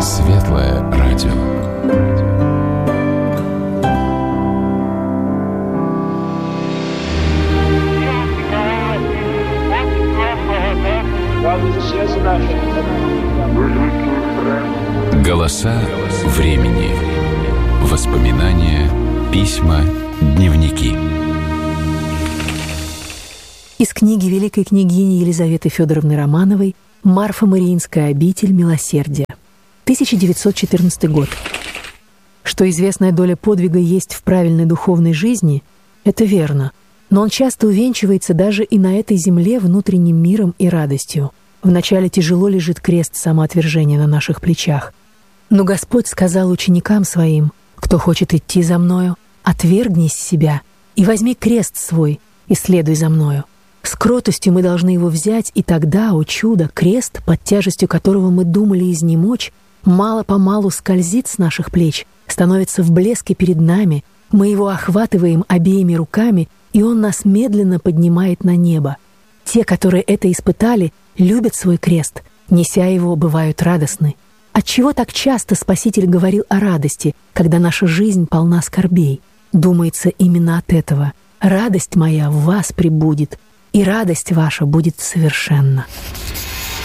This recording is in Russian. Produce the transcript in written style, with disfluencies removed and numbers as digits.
Светлое радио. Голоса времени. Воспоминания, письма, дневники. Из книги великой княгини Елизаветы Федоровны Романовой «Марфа-Мариинская обитель милосердия», 1914 год. Что известная доля подвига есть в правильной духовной жизни, это верно, но он часто увенчивается даже и на этой земле внутренним миром и радостью. Вначале тяжело лежит крест самоотвержения на наших плечах. Но Господь сказал ученикам своим: «Кто хочет идти за Мною, отвергнись себя и возьми крест свой и следуй за Мною». С кротостью мы должны его взять, и тогда, о чудо, крест, под тяжестью которого мы думали изнемочь, мало-помалу скользит с наших плеч, становится в блеске перед нами, мы его охватываем обеими руками, и он нас медленно поднимает на небо. Те, которые это испытали, любят свой крест, неся его, бывают радостны. Отчего так часто Спаситель говорил о радости, когда наша жизнь полна скорбей? Думается, именно от этого. «Радость моя в вас пребудет, и радость ваша будет совершенна».